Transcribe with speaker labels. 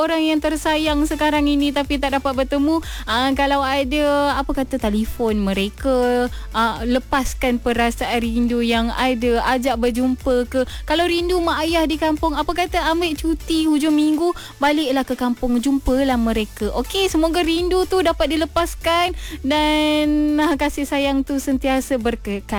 Speaker 1: orang yang tersayang sekarang ini tapi tak dapat bertemu, kalau ada apa kata telefon mereka, lepaskan perasaan rindu yang ada, ajak berjumpa ke. Kalau rindu mak ayah di kampung, apa kata ambil cuti hujung minggu, baliklah ke kampung, jumpalah mereka. Okey, semoga rindu tu dapat dilepaskan dan kasih sayang tu sentiasa berkekal.